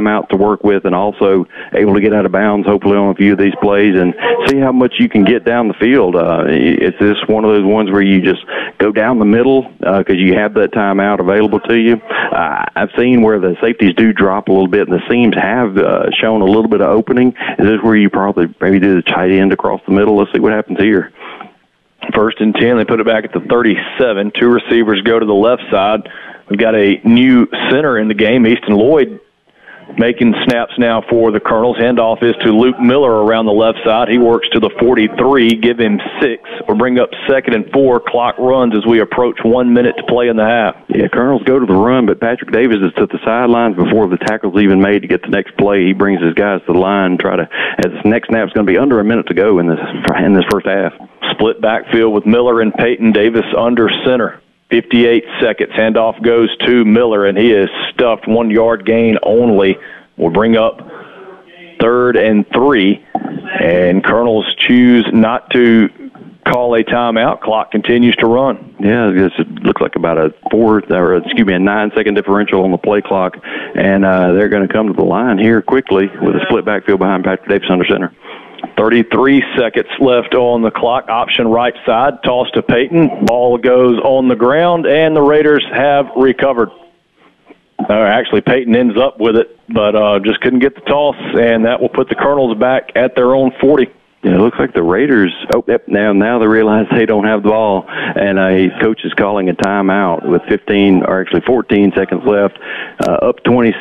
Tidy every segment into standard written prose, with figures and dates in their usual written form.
timeout to work with, and also able to get out of bounds, hopefully, on a few of these plays and see how much you can get down the field. It's just one of those ones where you just go down the middle because you have that timeout available to you. I've seen where the safeties do drop a little bit, and the seams have shown a little bit of opening. Is this where you probably maybe do the tight end across the middle? Let's see what happens here. 1st and 10, they put it back at the 37. 2 receivers go to the left side. We've got a new center in the game, Easton Lloyd, making snaps now for the Colonels. Handoff is to Luke Miller around the left side. He works to the 43, give him 6. We'll bring up 2nd and 4. Clock runs as we approach 1 minute to play in the half. Yeah, Colonels go to the run, but Patrick Davis is to the sidelines before the tackle's even made to get the next play. He brings his guys to the line, as the next snap's going to be under a minute to go in this first half. Split backfield with Miller and Peyton. Davis under center. 58 seconds. Handoff goes to Miller, and he is stuffed. 1 yard gain only. We'll bring up 3rd and 3, and Colonels choose not to call a timeout. Clock continues to run. Yeah, it looks like about a 9-second differential on the play clock, and they're going to come to the line here quickly with a split backfield behind Patrick Davis under center. 33 seconds left on the clock. Option right side. Toss to Peyton. Ball goes on the ground, and the Raiders have recovered. Actually, Peyton ends up with it, but just couldn't get the toss, and that will put the Colonels back at their own 40. Yeah, it looks like the Raiders, now they realize they don't have the ball, and coach is calling a timeout with 14 seconds left, up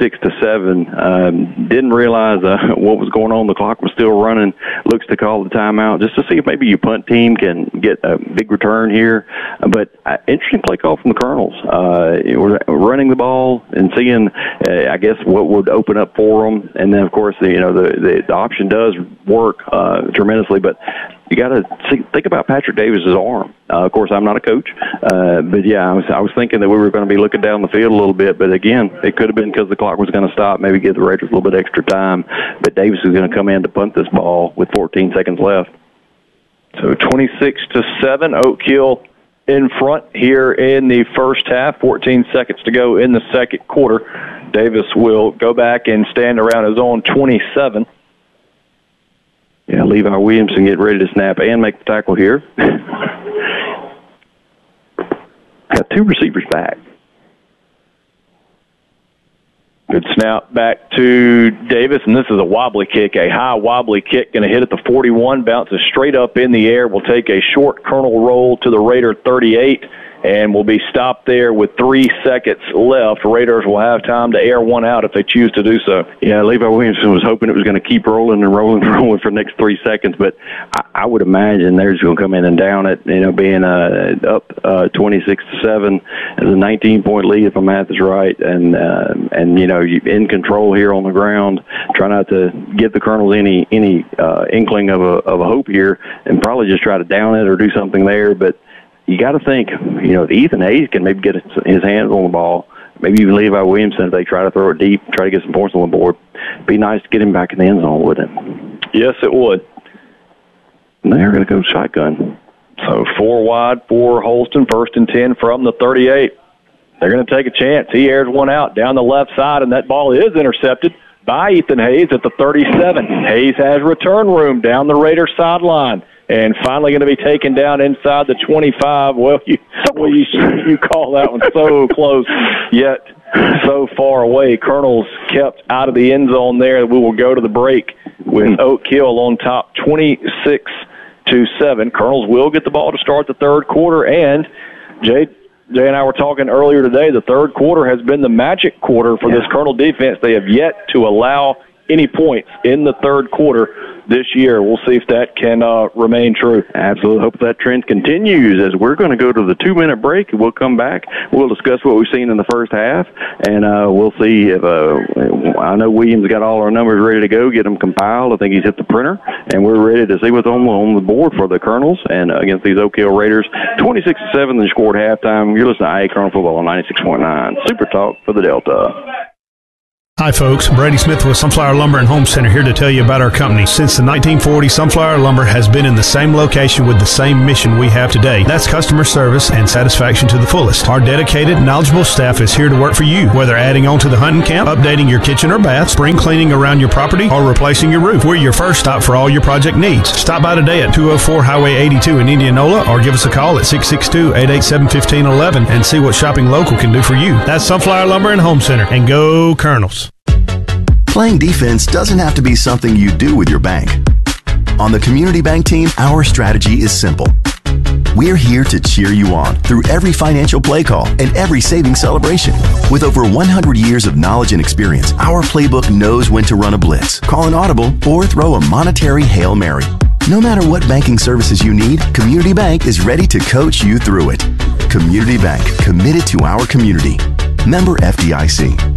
26-7. Didn't realize what was going on. The clock was still running. Looks to call the timeout just to see if maybe your punt team can get a big return here. But interesting play call from the Colonels. We're running the ball and seeing, I guess, what would open up for them. And then, of course, the option does work tremendously, but you got to think about Patrick Davis's arm. Of course, I'm not a coach, but yeah, I was thinking that we were going to be looking down the field a little bit, but again, it could have been because the clock was going to stop, maybe give the Raiders a little bit extra time, but Davis is going to come in to punt this ball with 14 seconds left. So 26-7, Oak Hill in front here in the first half, 14 seconds to go in the second quarter. Davis will go back and stand around his own 27. Yeah, Levi Williamson getting ready to snap and make the tackle here. Got 2 receivers back. Good snap back to Davis, and this is a wobbly kick, a high wobbly kick, going to hit at the 41, bounces straight up in the air. Will take a short Colonel roll to the Raider 38, and will be stopped there with 3 seconds left. Raiders will have time to air one out if they choose to do so. Yeah, Levi Williamson was hoping it was going to keep rolling for the next 3 seconds, but I would imagine they're just going to come in and down it, being up 26-7 as a 19-point lead if my math is right, and in control here on the ground. Try not to give the Colonels any inkling of a hope here, and probably just try to down it or do something there, but you got to think, if Ethan Hayes can maybe get his hands on the ball, maybe even Levi Williamson if they try to throw it deep, try to get some points on the board. Be nice to get him back in the end zone, wouldn't it? Yes, it would. And they're going to go shotgun. So 4 wide for Holston, 1st and 10 from the 38. They're going to take a chance. He airs one out down the left side, and that ball is intercepted by Ethan Hayes at the 37. Hayes has return room down the Raider sideline. And finally going to be taken down inside the 25. Well, you call that one so close, yet so far away. Colonels kept out of the end zone there. We will go to the break with Oak Hill on top 26-7. Colonels will get the ball to start the third quarter. And Jay and I were talking earlier today, the third quarter has been the magic quarter for this Colonel defense. They have yet to allow any points in the third quarter this year. We'll see if that can remain true. Absolutely. Hope that trend continues as we're going to go to the 2-minute break. We'll come back. We'll discuss what we've seen in the first half, and we'll see if I know Williams got all our numbers ready to go, get them compiled. I think he's hit the printer, and we're ready to see what's on the board for the Colonels and against these Oak Hill Raiders. 26-7, they scored halftime. You're listening to IA Colonel Football on 96.9. Super Talk for the Delta. Hi folks, Brady Smith with Sunflower Lumber and Home Center here to tell you about our company. Since the 1940s, Sunflower Lumber has been in the same location with the same mission we have today. That's customer service and satisfaction to the fullest. Our dedicated, knowledgeable staff is here to work for you, whether adding on to the hunting camp, updating your kitchen or bath, spring cleaning around your property, or replacing your roof. We're your first stop for all your project needs. Stop by today at 204 Highway 82 in Indianola or give us a call at 662-887-1511 and see what shopping local can do for you. That's Sunflower Lumber and Home Center, and go Colonels. Playing defense doesn't have to be something you do with your bank. On the Community Bank team, our strategy is simple. We're here to cheer you on through every financial play call and every savings celebration. With over 100 years of knowledge and experience, our playbook knows when to run a blitz, call an audible, or throw a monetary Hail Mary. No matter what banking services you need, Community Bank is ready to coach you through it. Community Bank, committed to our community. Member FDIC.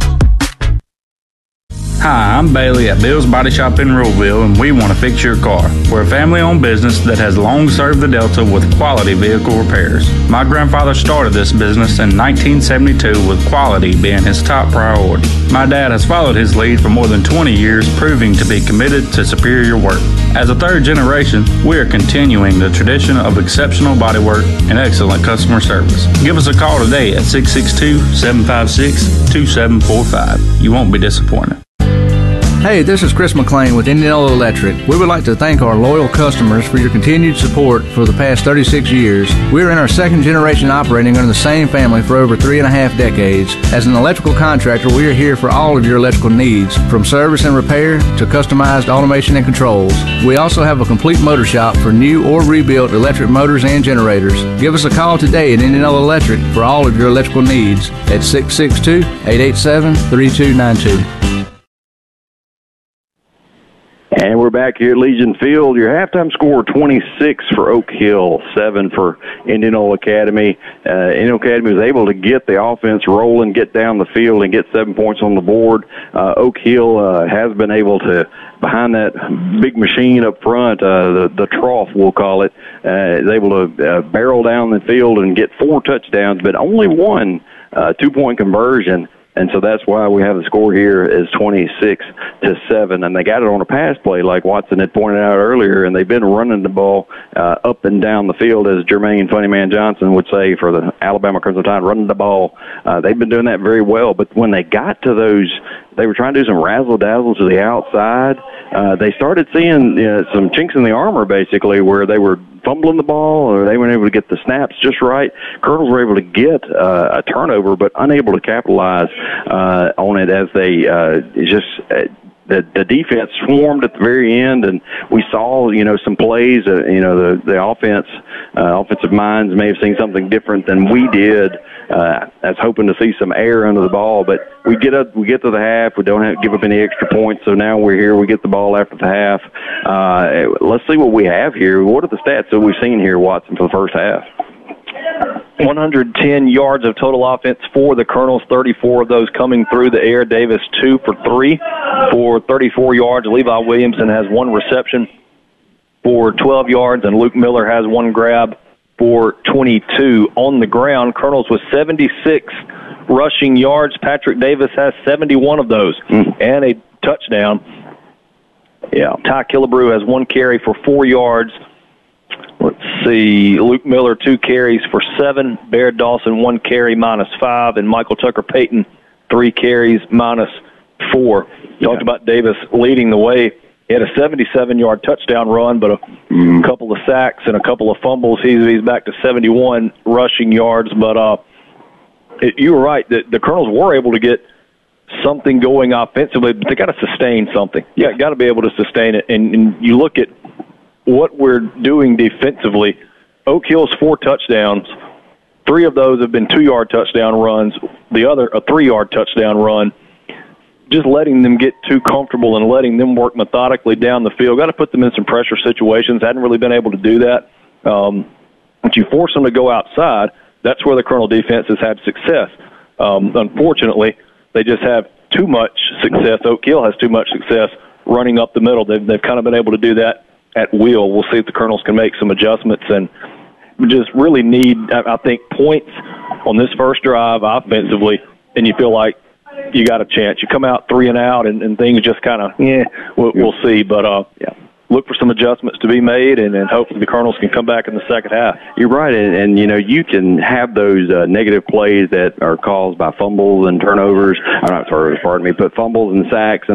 Hi, I'm Bailey at Bill's Body Shop in Ruleville, and we want to fix your car. We're a family-owned business that has long served the Delta with quality vehicle repairs. My grandfather started this business in 1972 with quality being his top priority. My dad has followed his lead for more than 20 years, proving to be committed to superior work. As a third generation, we are continuing the tradition of exceptional bodywork and excellent customer service. Give us a call today at 662-756-2745. You won't be disappointed. Hey, this is Chris McLean with Indianola Electric. We would like to thank our loyal customers for your continued support for the past 36 years. We're in our second generation operating under the same family for over 3.5 decades. As an electrical contractor, we are here for all of your electrical needs, from service and repair to customized automation and controls. We also have a complete motor shop for new or rebuilt electric motors and generators. Give us a call today at Indianola Electric for all of your electrical needs at 662-887-3292. And we're back here at Legion Field. Your halftime score, 26 for Oak Hill, 7 for Indianola Academy. Indianola Academy was able to get the offense rolling, get down the field, and get 7 points on the board. Oak Hill has been able to, behind that big machine up front, the trough, we'll call it, is able to barrel down the field and get 4 touchdowns, but only one 2-point conversion. And so that's why we have the score here is 26-7. And they got it on a pass play, like Watson had pointed out earlier, and they've been running the ball up and down the field, as Jermaine Funnyman Johnson would say for the Alabama Crimson Tide, running the ball. They've been doing that very well. But when they got to those, they were trying to do some razzle-dazzle to the outside. They started seeing some chinks in the armor, basically, where they were fumbling the ball, or they weren't able to get the snaps just right. Colonels were able to get a turnover, but unable to capitalize on it as they the defense swarmed at the very end, and we saw, some plays. The offensive minds may have seen something different than we did. I was hoping to see some air under the ball, but we get to the half. We don't have to give up any extra points, so now we're here. We get the ball after the half. Let's see what we have here. What are the stats that we've seen here, Watson, for the first half? 110 yards of total offense for the Colonels, 34 of those coming through the air. Davis 2 for 3 for 34 yards. Levi Williamson has 1 reception for 12 yards, and Luke Miller has 1 grab for 22. On the ground, Colonels with 76 rushing yards. Patrick Davis has 71 of those and a touchdown. Ty Killebrew has 1 carry for 4 yards. Let's see, Luke Miller 2 carries for 7, Baird Dawson 1 carry -5, and Michael Tucker Payton 3 carries -4. Talked about Davis leading the way. He had a 77-yard touchdown run, but a couple of sacks and a couple of fumbles. He's back to 71 rushing yards. But you were right that the Colonels were able to get something going offensively, but they got to sustain something. Yeah, got to be able to sustain it. And you look at what we're doing defensively. Oak Hill's 4 touchdowns. 3 of those have been 2-yard touchdown runs. The other, a 3-yard touchdown run. Just letting them get too comfortable and letting them work methodically down the field. Got to put them in some pressure situations. Hadn't really been able to do that. Once you force them to go outside, that's where the Colonel defense has had success. Unfortunately, they just have too much success. Oak Hill has too much success running up the middle. They've kind of been able to do that at will. We'll see if the Colonels can make some adjustments, and we just really need, I think, points on this first drive offensively, and you feel like you got a chance. You come out 3 and out, and things just kind of, we'll see. But look for some adjustments to be made, and hopefully the Colonels can come back in the second half. You're right, and you know, you can have those negative plays that are caused by fumbles and turnovers. I'm not turnovers, pardon me, but fumbles and sacks